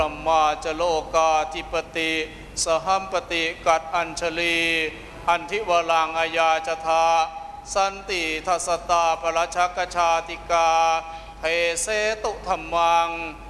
ธรรมาจโลกาธิปติสหัมปติกัดอัญชลีอันทิวลังอายาจทาสันติทัสตาปรชักชาติกาเทเสตุธรรมัง